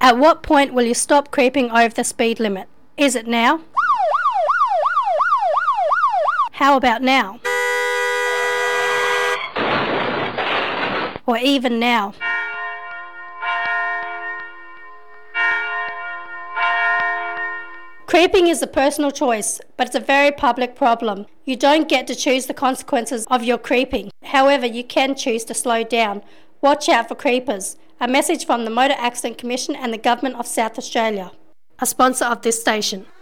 At what point will you stop creeping over the speed limit? Is it now? How about now? Or even now? Creeping is a personal choice, but it's a very public problem. You don't get to choose the consequences of your creeping. However, you can choose to slow down. Watch out for creepers. A message from the Motor Accident Commission and the Government of South Australia. A sponsor of this station.